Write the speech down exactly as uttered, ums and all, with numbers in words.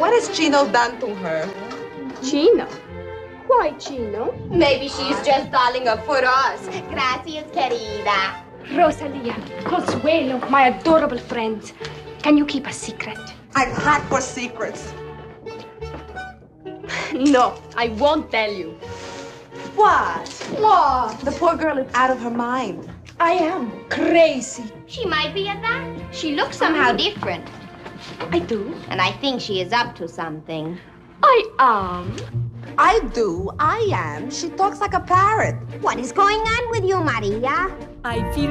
What has Chino done to her? Chino? Why Chino? Maybe she's just darling her for us. Gracias, querida. Rosalia, Consuelo, my adorable friends. Can you keep a secret? I'm hot for secrets. No, I won't tell you. What? What? The poor girl is out of her mind. I am crazy. She might be at that. She looks somehow different. I do. And I think she is up to something. I am. I do. I am. She talks like a parrot. What is going on with you, Maria? I feel